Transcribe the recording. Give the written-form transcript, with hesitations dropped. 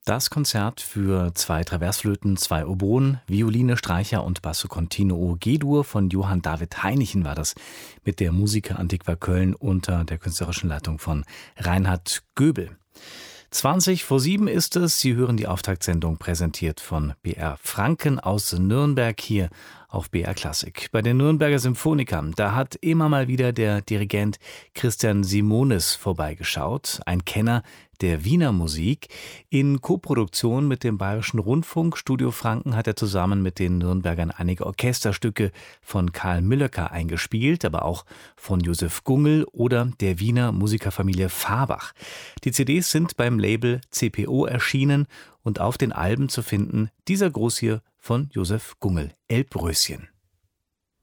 Das Konzert für 2 Traversflöten, 2 Oboen, Violine, Streicher und Basso Continuo G-Dur von Johann David Heinichen war das mit der Musica Antiqua Köln unter der künstlerischen Leitung von Reinhard Göbel. 7:20 ist es. Sie hören die Auftaktsendung, präsentiert von BR Franken aus Nürnberg hier auf BR Klassik. Bei den Nürnberger Symphonikern, da hat immer mal wieder der Dirigent Christian Simonis vorbeigeschaut, ein Kenner der Wiener Musik. In Koproduktion mit dem Bayerischen Rundfunk Studio Franken hat er zusammen mit den Nürnbergern einige Orchesterstücke von Karl Müllecker eingespielt, aber auch von Josef Gungel oder der Wiener Musikerfamilie Fahrbach. Die CDs sind beim Label CPO erschienen und auf den Alben zu finden dieser Gruß hier von Josef Gungel, Elbröschen.